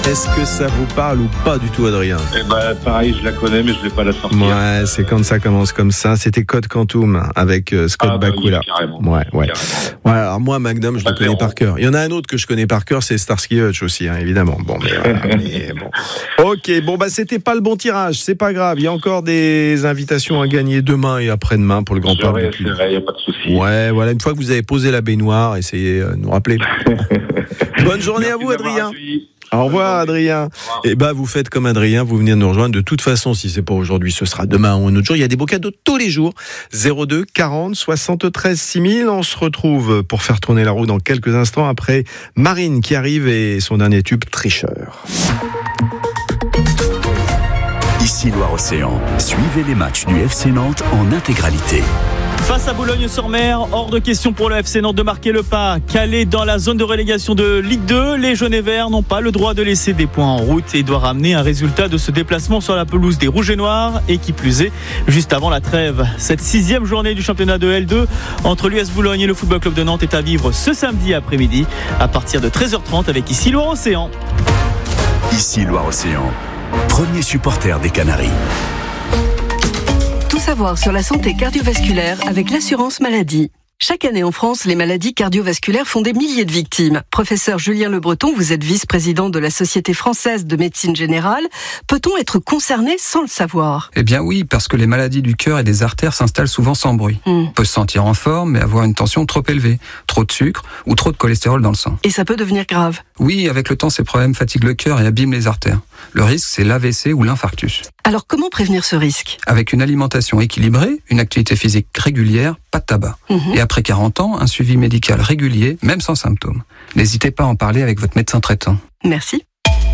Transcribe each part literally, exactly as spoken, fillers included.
Est-ce que ça vous parle ou pas du tout, Adrien? Eh ben, pareil, je la connais, mais je ne vais pas la sortir. Ouais, c'est quand ça commence comme ça. C'était Code Quantum avec euh, Scott ah, bah Bakula. Oui, carrément. Ouais, ouais. Carrément. Ouais, alors moi, Magnum, je Pas le connais clair, par cœur. Il y en a un autre que je connais par cœur, c'est Starsky Hutch aussi, hein, évidemment. Bon, mais, voilà, mais bon. Ok, bon, bah, c'était pas le bon tirage. C'est pas grave. Il y a encore des invitations à gagner demain et après-demain pour le Grand Parc. C'est vrai, il n'y a pas de souci. Ouais, voilà. Une fois que vous avez posé la baignoire, essayez de nous rappeler. Bonne journée Merci à vous, Adrien. Accueilli. Au revoir, Adrien. Et bah, vous faites comme Adrien, vous venez nous rejoindre. De toute façon, si c'est pas aujourd'hui, ce sera demain ou un autre jour. Il y a des beaux cadeaux tous les jours. zéro deux quarante soixante-treize six mille. On se retrouve pour faire tourner la roue dans quelques instants après Marine qui arrive et son dernier tube, Tricheur. Ici Loire-Océan. Suivez les matchs du F C Nantes en intégralité. Face à Boulogne-sur-Mer, hors de question pour le F C Nantes de marquer le pas. Calé dans la zone de relégation de Ligue deux, les jaunes et verts n'ont pas le droit de laisser des points en route et doivent ramener un résultat de ce déplacement sur la pelouse des Rouges et Noirs, et qui plus est, juste avant la trêve. Cette sixième journée du championnat de L deux entre l'U S Boulogne et le Football Club de Nantes est à vivre ce samedi après-midi à partir de treize heures trente avec Ici Loire-Océan. Ici Loire-Océan, premier supporter des Canaries. Tout savoir sur la santé cardiovasculaire avec l'assurance maladie. Chaque année en France, les maladies cardiovasculaires font des milliers de victimes. Professeur Julien Le Breton, vous êtes vice-président de la Société française de médecine générale. Peut-on être concerné sans le savoir? Eh bien oui, parce que les maladies du cœur et des artères s'installent souvent sans bruit. Mm. On peut se sentir en forme, mais avoir une tension trop élevée, trop de sucre ou trop de cholestérol dans le sang. Et ça peut devenir grave? Oui, avec le temps, ces problèmes fatiguent le cœur et abîment les artères. Le risque, c'est l'A V C ou l'infarctus. Alors comment prévenir ce risque? Avec une alimentation équilibrée, une activité physique régulière, pas de tabac. Mm-hmm. Et après quarante ans, un suivi médical régulier, même sans symptômes. N'hésitez pas à en parler avec votre médecin traitant. Merci.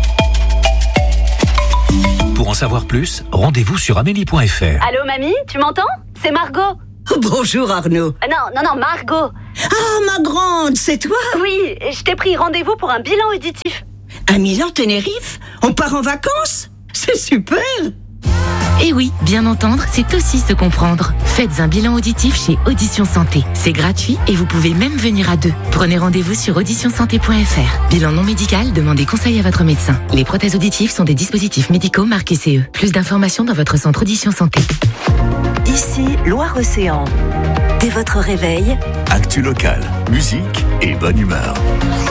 Pour en savoir plus, rendez-vous sur amélie point f r. Allô mamie, tu m'entends? C'est Margot. Bonjour Arnaud. Euh, non, non, non, Margot. Ah, ma grande, c'est toi? Oui, je t'ai pris rendez-vous pour un bilan auditif. À Milan, Tenerife? On part en vacances? C'est super! Eh oui, bien entendre, c'est aussi se comprendre. Faites un bilan auditif chez Audition Santé. C'est gratuit et vous pouvez même venir à deux. Prenez rendez-vous sur audition santé point f r. Bilan non médical, demandez conseil à votre médecin. Les prothèses auditives sont des dispositifs médicaux marqués C E. Plus d'informations dans votre centre Audition Santé. Ici, Loire-Océan. Dès votre réveil, actu local, musique et bonne humeur.